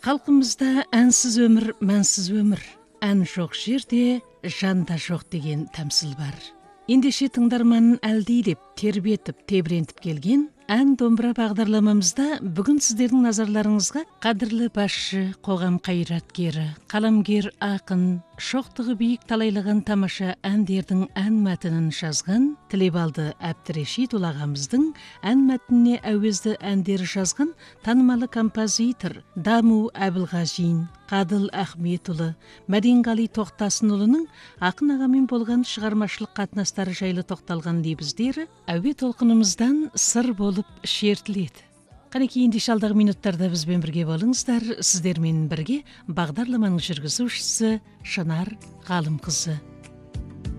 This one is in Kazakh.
Халқымызда әнсіз өмір, мәнсіз өмір. Ән жоқ жерде, жан да жоқ деген тәмсіл бар. Ендеше тыңдарманын әлдей деп, тербетіп, тебірентіп келген ән домбыра бағдарламамызда бүгін сіздердің назарларыңызға қадірлі басшы, қоғам қайраткері, қаламгер, ақын, шоқтығы биік талайлаған тамаша әндердің ән мәтінін жазған Тілебалды Әбдірешитұлы ағамыздың ән мәтініне әуезді әндер жазған танымалы композитор Даму Әбілғажин, Қадыл Ахметұлы, Мәденғали Тоқтасынұлының ақын ағамен болған шығармашылық қатынастары жайлы тоқталған лебіздері әуе толқынымыздан сыр болып шертіледі. Қанекей, ендеше алдағы минуттарда бізбен бірге болыңыздар. Сіздермен бірге бағдарламаның жүргізушісі Шынар Ғалымқызы.